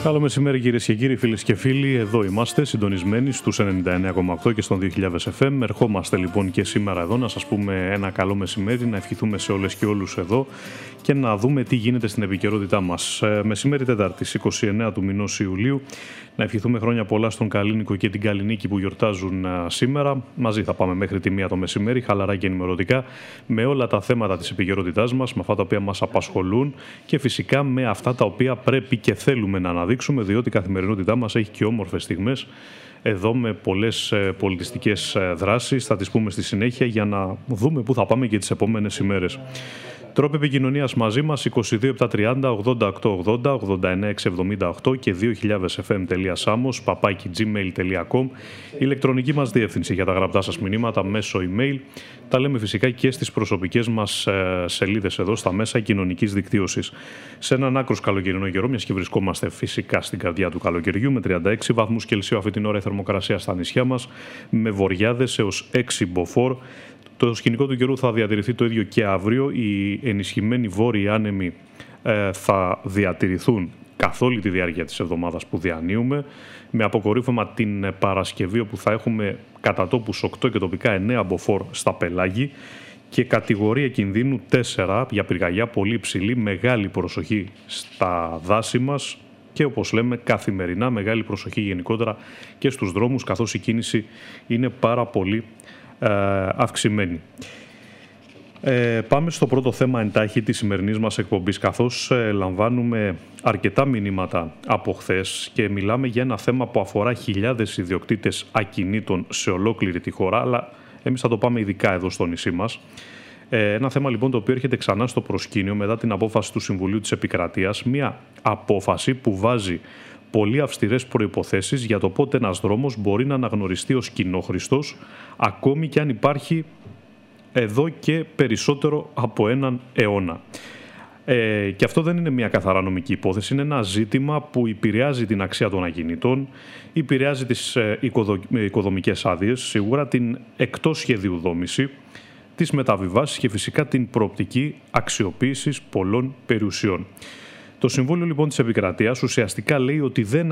Καλό μεσημέρι κυρίες και κύριοι, φίλες και φίλοι. Εδώ είμαστε συντονισμένοι στους 99,8 και στον 2000 FM. Ερχόμαστε λοιπόν και σήμερα εδώ να σας πούμε ένα καλό μεσημέρι, να ευχηθούμε σε όλες και όλους εδώ και να δούμε τι γίνεται στην επικαιρότητά μας. Μεσημέρι Τετάρτης, 29 του μηνός Ιουλίου. Να ευχηθούμε χρόνια πολλά στον Καλίνικο και την Καλλινίκη που γιορτάζουν σήμερα. Μαζί θα πάμε μέχρι τη 1 το μεσημέρι, χαλαρά και ενημερωτικά, με όλα τα θέματα της επικαιρότητάς μας, με αυτά τα οποία μας απασχολούν και φυσικά με αυτά τα οποία πρέπει και θέλουμε να αναδείξουμε, διότι η καθημερινότητά μας έχει και όμορφες στιγμές. Εδώ με πολλές πολιτιστικές δράσεις, θα τις πούμε στη συνέχεια για να δούμε πού θα πάμε και τις επόμενες ημέρες. Τρόποι επικοινωνίας μαζί μας 22 730 8880 89 678 και 2000fm.samos@gmail.com, ηλεκτρονική μας διεύθυνση για τα γραπτά σας μηνύματα μέσω email. Τα λέμε φυσικά και στις προσωπικές μας σελίδες εδώ στα μέσα κοινωνικής δικτύωσης. Σε έναν άκρος καλοκαιρινό καιρό, μιας και βρισκόμαστε φυσικά στην καρδιά του καλοκαιριού, με 36 βαθμούς Κελσίου αυτή την ώρα η θερμοκρασία στα νησιά μας, με βοριάδες έως 6 μποφόρ. Το σκηνικό του καιρού θα διατηρηθεί το ίδιο και αύριο. Οι ενισχυμένοι βόρειοι άνεμοι θα διατηρηθούν καθ' όλη τη διάρκεια της εβδομάδας που διανύουμε, με αποκορύφωμα την Παρασκευή όπου θα έχουμε κατά τόπους 8 και τοπικά 9 μποφόρ στα πελάγη και κατηγορία κινδύνου 4 για πυρκαγιά πολύ υψηλή, μεγάλη προσοχή στα δάση μας και όπως λέμε καθημερινά μεγάλη προσοχή γενικότερα και στους δρόμους, καθώς η κίνηση είναι πάρα πολύ αυξημένη. Πάμε στο πρώτο θέμα εντάχει της σημερινής μας εκπομπής, καθώς λαμβάνουμε αρκετά μηνύματα από χθες και μιλάμε για ένα θέμα που αφορά χιλιάδες ιδιοκτήτες ακινήτων σε ολόκληρη τη χώρα, αλλά εμείς θα το πάμε ειδικά εδώ στο νησί μας. Ένα θέμα λοιπόν το οποίο έρχεται ξανά στο προσκήνιο μετά την απόφαση του Συμβουλίου της Επικρατείας, μια απόφαση που βάζει πολύ αυστηρές προϋποθέσεις για το πότε ένας δρόμος μπορεί να αναγνωριστεί ως κοινόχρηστος, ακόμη και αν υπάρχει εδώ και περισσότερο από έναν αιώνα. Και αυτό δεν είναι μια καθαρά νομική υπόθεση, είναι ένα ζήτημα που επηρεάζει την αξία των ακινήτων, επηρεάζει τις οικοδομικές άδειες, σίγουρα την εκτός σχεδίου δόμηση, τις μεταβιβάσεις και φυσικά την προοπτική αξιοποίησης πολλών περιουσιών. Το Συμβούλιο λοιπόν της Επικρατείας ουσιαστικά λέει ότι δεν